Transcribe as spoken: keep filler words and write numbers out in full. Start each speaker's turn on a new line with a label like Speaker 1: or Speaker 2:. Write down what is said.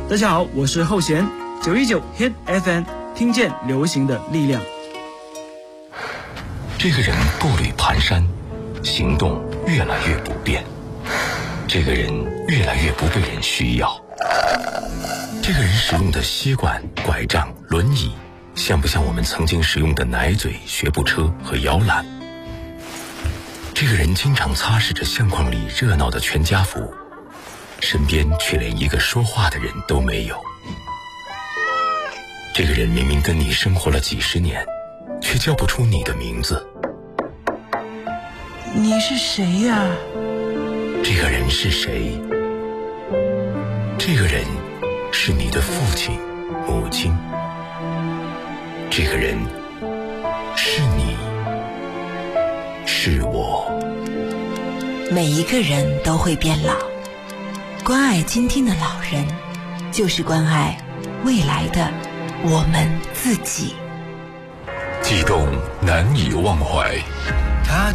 Speaker 1: 大家好，我是后弦，九一九 Hit F M， 听见流行的力量。
Speaker 2: 这个人步履蹒跚，行动越来越不便。这个人越来越不被人需要。这个人使用的吸管、拐杖、轮椅，像不像我们曾经使用的奶嘴、学步车和摇篮？这个人经常擦拭着相框里热闹的全家福，身边却连一个说话的人都没有。这个人明明跟你生活了几十年，却叫不出你的名字。
Speaker 3: 你是谁呀？
Speaker 2: 这个人是谁？这个人是你的父亲、母亲。这个人是你，是我。
Speaker 3: 每一个人都会变老，关爱今天的老人，就是关爱未来的我们自己。
Speaker 2: 悸动难以忘怀，
Speaker 4: 他